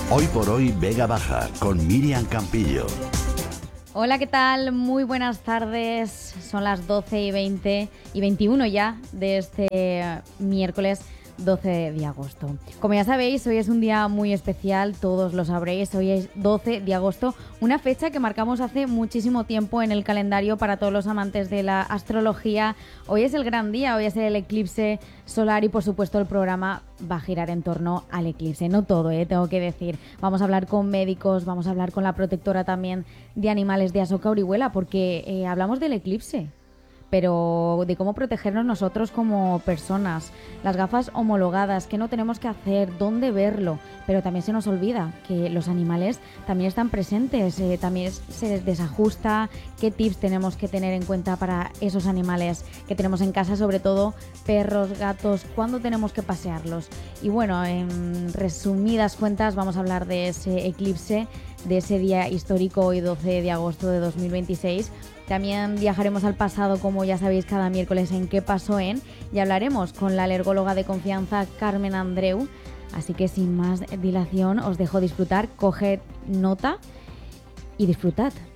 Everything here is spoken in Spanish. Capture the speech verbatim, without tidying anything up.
Hoy por hoy Vega Baja con Miriam Campillo. Hola, ¿qué tal? Muy buenas tardes. Son las doce y veinte y veintiuno ya de este miércoles doce de agosto. Como ya sabéis, hoy es un día muy especial, todos lo sabréis. Hoy es doce de agosto, una fecha que marcamos hace muchísimo tiempo en el calendario para todos los amantes de la astrología. Hoy es el gran día, hoy es el eclipse solar y por supuesto el programa va a girar en torno al eclipse. No todo, ¿eh? Tengo que decir. Vamos a hablar con médicos, vamos a hablar con la protectora también de animales de Asoka Orihuela, porque eh, hablamos del eclipse, pero de cómo protegernos nosotros como personas, las gafas homologadas, qué no tenemos que hacer, dónde verlo, pero también se nos olvida que los animales también están presentes, eh, también se desajusta, qué tips tenemos que tener en cuenta para esos animales que tenemos en casa, sobre todo perros, gatos, cuándo tenemos que pasearlos. Y bueno, en resumidas cuentas vamos a hablar de ese eclipse, de ese día histórico hoy doce de agosto de dos mil veintiséis. También viajaremos al pasado, como ya sabéis, cada miércoles en ¿Qué pasó en? Y hablaremos con la alergóloga de confianza Carmen Andreu. Así que sin más dilación os dejo disfrutar, coged nota y disfrutad.